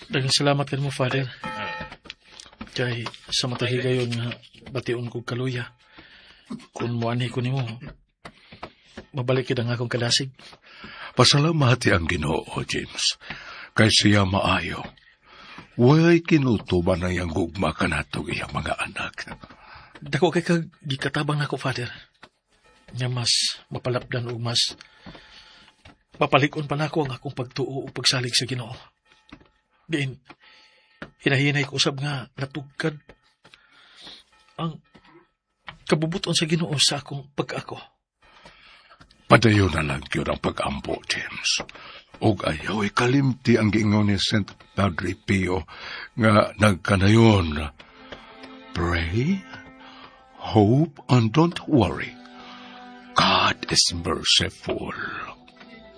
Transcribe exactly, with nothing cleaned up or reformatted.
Daghang salamat kan mo, Father. Kay sa matahigayon nga bation kong kaluya. Kung muani ko nimo, mabalik kita nga akong kadasig. Pasalamati ang Ginoo, James. Kay siya maayo. Way kinutuban na yung gugma ka nato iyang mga anak. Dako kay kag gikatabang nako, Father. Nga mas mapalapdan o mas mapalikon pa nako ang akong pagtuo o pagsalig sa Ginoo. Diin, hinahinay ko usab nga natugkad ang kabubuton sa Ginoo sa akong pag-ako. Padayon na lang yun ang pag-ampo, James. Og ayaw ikalimti ang giingon ni Saint Padre Pio nga nagkanayon. Pray, hope, and don't worry. God is merciful.